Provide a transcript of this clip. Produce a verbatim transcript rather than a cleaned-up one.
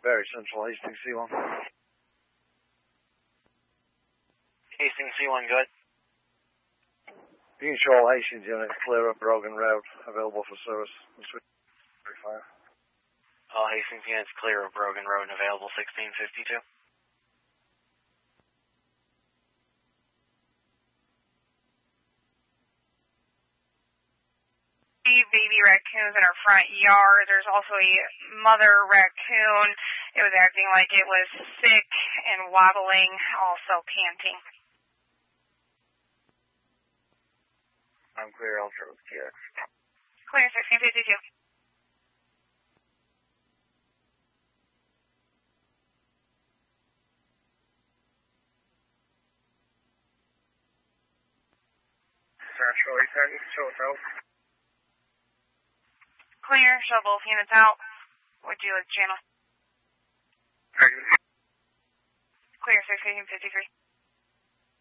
Very Central, Hastings C one. Hastings C one, good. You can show all Hastings units clear up Brogan Road, available for service. All Hastings units clear of Brogan Road and available sixteen fifty-two. Baby raccoons in our front yard. There's also a mother raccoon. It was acting like it was sick and wobbling, also panting. I'm clear, Ultra T X. Clear, sixteen fifty-two. Central eight ten, show us out. Clear, show both units out. Would you like channel? Clear, sixteen fifty-three.